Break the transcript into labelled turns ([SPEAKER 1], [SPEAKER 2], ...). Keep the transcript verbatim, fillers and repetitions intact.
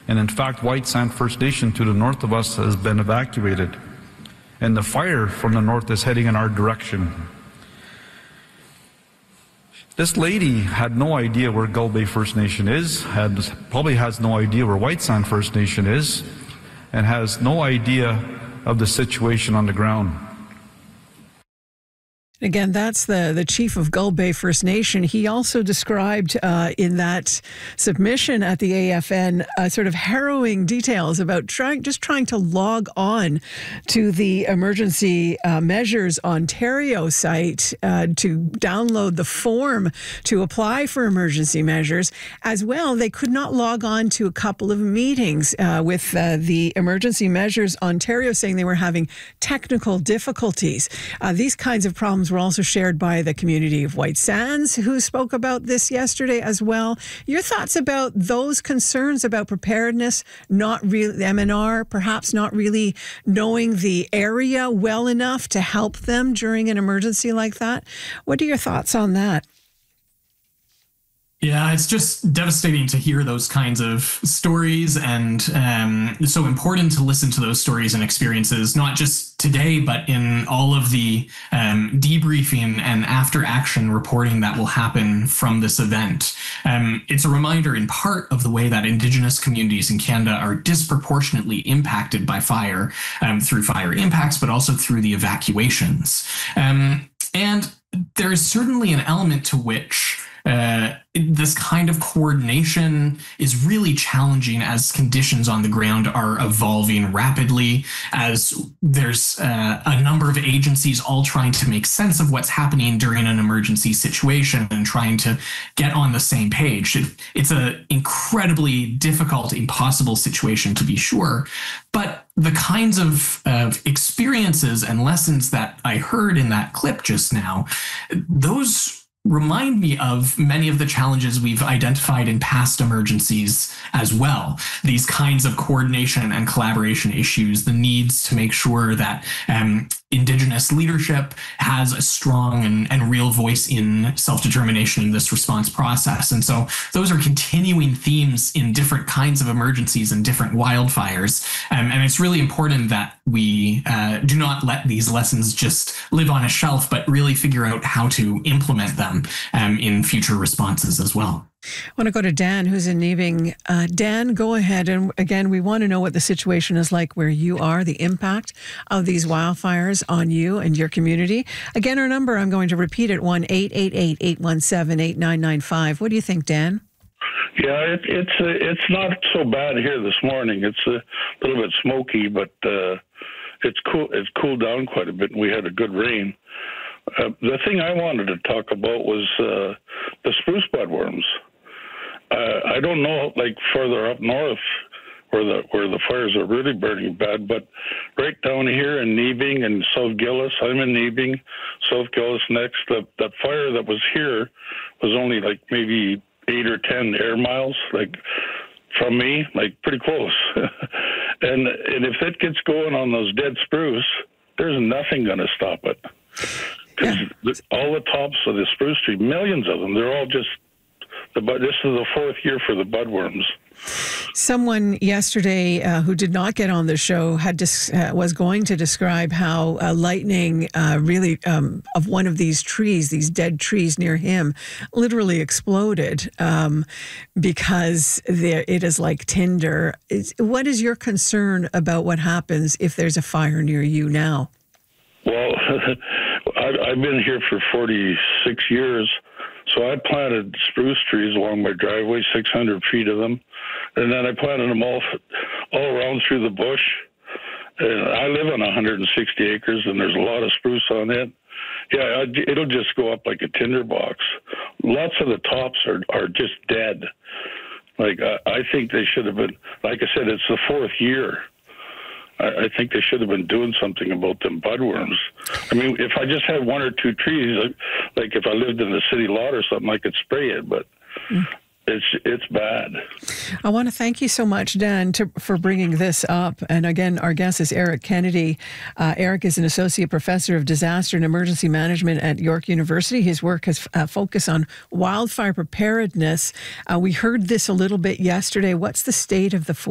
[SPEAKER 1] And in fact, White Sand First Nation to the north of us has been evacuated. And the fire from the north is heading in our direction. This lady had no idea where Gull Bay First Nation is, had, probably has no idea where White Sand First Nation is, and has no idea of the situation on the ground.
[SPEAKER 2] Again, that's the, the chief of Gull Bay First Nation. He also described uh, in that submission at the A F N uh, sort of harrowing details about trying just trying to log on to the Emergency uh, Measures Ontario site uh, to download the form to apply for emergency measures. As well, they could not log on to a couple of meetings uh, with uh, the Emergency Measures Ontario, saying they were having technical difficulties. Uh, these kinds of problems were also shared by the community of White Sands, who spoke about this yesterday as well. Your thoughts about those concerns about preparedness, not really, M N R, perhaps not really knowing the area well enough to help them during an emergency like that? What are your thoughts on that?
[SPEAKER 3] Yeah, it's just devastating to hear those kinds of stories, and um, it's so important to listen to those stories and experiences, not just today, but in all of the um, debriefing and after-action reporting that will happen from this event. Um, it's a reminder in part of the way that Indigenous communities in Canada are disproportionately impacted by fire um, through fire impacts, but also through the evacuations. Um, and there is certainly an element to which Uh, this kind of coordination is really challenging as conditions on the ground are evolving rapidly, as there's uh, a number of agencies all trying to make sense of what's happening during an emergency situation and trying to get on the same page. It, it's an incredibly difficult, impossible situation, to be sure, but the kinds of, of experiences and lessons that I heard in that clip just now, those remind me of many of the challenges we've identified in past emergencies as well. These kinds of coordination and collaboration issues, the needs to make sure that um, Indigenous leadership has a strong and, and real voice in self-determination in this response process. And so those are continuing themes in different kinds of emergencies and different wildfires. Um, and it's really important that we uh, do not let these lessons just live on a shelf, but really figure out how to implement them um, in future responses as well.
[SPEAKER 2] I want to go to Dan, who's in Neving. Uh, Dan, go ahead. And again, we want to know what the situation is like where you are, the impact of these wildfires on you and your community. Again, our number, I'm going to repeat it, one eight eight eight, eight one seven, eight nine nine five. What do you think, Dan?
[SPEAKER 4] Yeah, it, it's uh, it's not so bad here this morning. It's a little bit smoky, but uh, it's cool. It's cooled down quite a bit, and we had a good rain. Uh, the thing I wanted to talk about was uh, the spruce budworms. Uh, I don't know, like further up north, where the where the fires are really burning bad, but right down here in Neving and South Gillis, I'm in Neving, South Gillis next. The that fire that was here was only like maybe eight or ten air miles, like from me, like pretty close. and and if it gets going on those dead spruce, there's nothing going to stop it. Because yeah. all the tops of the spruce tree, millions of them, they're all just. The, this is the fourth year for the budworms.
[SPEAKER 2] Someone yesterday uh, who did not get on the show had dis- uh, was going to describe how uh, lightning uh, really um, of one of these trees, these dead trees near him, literally exploded um, because there, it is like tinder. It's, what is your concern about what happens if there's a fire near you now?
[SPEAKER 4] Well, I've, I've been here for forty-six years. So I planted spruce trees along my driveway, six hundred feet of them. And then I planted them all all around through the bush. And I live on one hundred sixty acres, and there's a lot of spruce on it. Yeah, it'll just go up like a tinderbox. Lots of the tops are, are just dead. Like, I, I think they should have been, like I said, it's the fourth year. I think they should have been doing something about them budworms. I mean, if I just had one or two trees, like, like if I lived in the city lot or something, I could spray it, but mm. it's it's bad.
[SPEAKER 2] I want to thank you so much, Dan, to, for bringing this up. And again, our guest is Eric Kennedy. Uh, Eric is an associate professor of disaster and emergency management at York University. His work has uh, focused on wildfire preparedness. Uh, we heard this a little bit yesterday. What's the state of the